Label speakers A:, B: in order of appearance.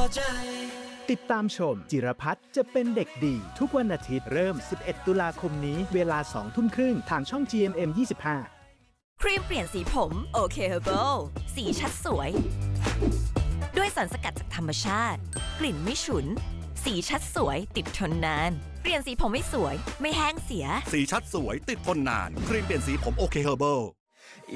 A: ติดตามชมจิรพัฒน์จะเป็นเด็กดีทุกวันอาทิตย์เริ่ม 11 ตุลาคมนี้เวลา 20:30 น.ทางช่อง GMM 25
B: ครีมเปลี่ยนสีผมโอเคเฮอร์เบิลสีชัดสวยด้วยสารสกัดจากธรรมชาติกลิ่นไม่ฉุนสีชัดสวยติดทนนานเปลี่ยนสีผมไม่สวยไม่แห้งเสีย
C: สีชัดสวยติดทนนานครีมเปลี่ยนสีผมโอเคเฮอร์เบิล